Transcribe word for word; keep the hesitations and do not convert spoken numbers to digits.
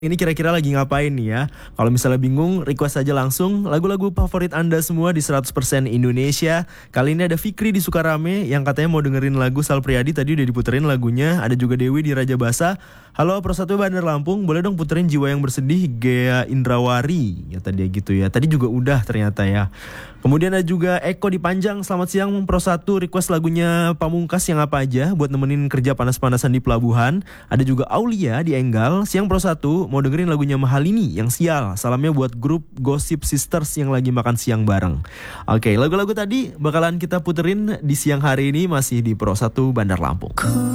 Ini kira-kira lagi ngapain nih ya? Kalau misalnya bingung, request aja langsung lagu-lagu favorit Anda semua di seratus persen Indonesia. Kali ini ada Fikri di Sukarame yang katanya mau dengerin lagu Sal Priadi, tadi udah diputerin lagunya. Ada juga Dewi di Raja Basa. Halo Pro satu Bandar Lampung, boleh dong puterin Jiwa Yang Bersedih Gea Indrawari. Ya tadi gitu ya. Tadi juga udah ternyata ya. Kemudian ada juga Eko di Panjang. Selamat siang Pro satu, request lagunya Pamungkas yang apa aja buat nemenin kerja panas-panasan di pelabuhan. Ada juga Aulia di Enggal. Siang Pro satu, mau dengerin lagunya Mahalini yang Sial. Salamnya buat grup Gossip Sisters yang lagi makan siang bareng. Oke, lagu-lagu tadi bakalan kita puterin di siang hari ini masih di Pro satu Bandar Lampung.